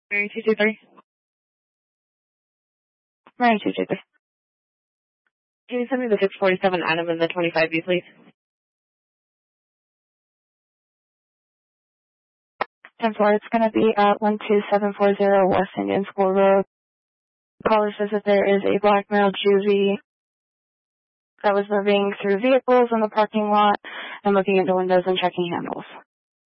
Mary 223. Mary 223. Can you send me the 647 Adam and the 25B, please? 10-4, it's going to be at 12740 West Indian School Road. Caller says that there is a black male juvie that was moving through vehicles in the parking lot and looking into windows and checking handles.